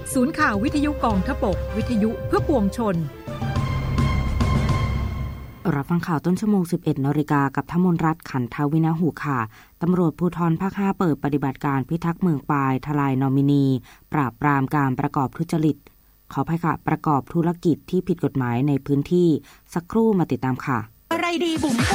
ศูนย์ข่าววิทยุกองทพบกวิทยุเพื่อปวงชนรับฟังข่าวต้นชั่วโมง 11 น.กับธมนรัตน์ขันทวินาหูค่ะตำรวจภูธรภาค 5 เปิดปฏิบัติการพิทักษ์เมืองปายทลายนอมินีปราบปรามการประกอบทุจริตขออภัยค่ะประกอบธุรกิจที่ผิดกฎหมายในพื้นที่สักครู่มาติดตามค่ะอะไรดีบุ๋ม